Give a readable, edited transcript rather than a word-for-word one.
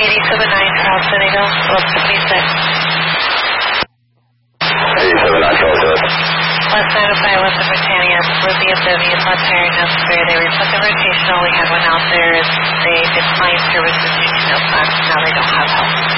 87.9 Charles Senegal, 1276. 87.9 Charles Senegal. Let's notify Western Britannia, Lithium W, Ontario, necessary. They requested rotational. We had one out there. They declined services due to no funds. Now they don't have help.